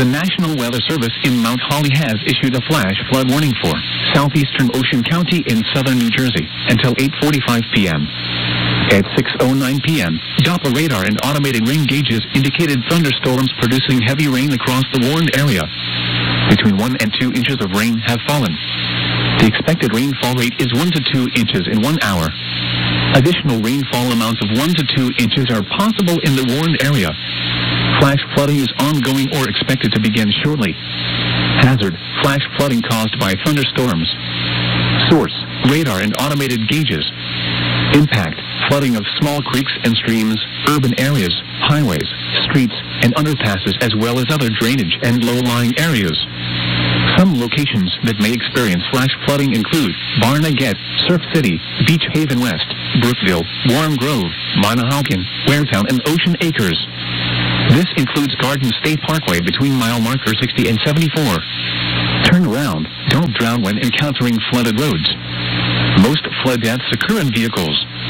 The National Weather Service in Mount Holly has issued a flash flood warning for southeastern Ocean County in southern New Jersey until 8:45 p.m. At 6:09 p.m., Doppler radar and automated rain gauges indicated thunderstorms producing heavy rain across the warned area. Between 1 and 2 inches of rain have fallen. The expected rainfall rate is 1 to 2 inches in 1 hour. Additional rainfall amounts of 1 to 2 inches are possible in the warned area. Flash flooding is ongoing or expected to begin shortly. Hazard: flash flooding caused by thunderstorms. Source: radar and automated gauges. Impact: flooding of small creeks and streams, urban areas, highways, streets, and underpasses, as well as other drainage and low-lying areas. Some locations that may experience flash flooding include Barnegat, Surf City, Beach Haven West, Brookville, Warm Grove, Monahauken, Waretown, and Ocean Acres. This includes Garden State Parkway between mile marker 60 and 74. Turn around. Don't drown when encountering flooded roads. Most flood deaths occur in vehicles.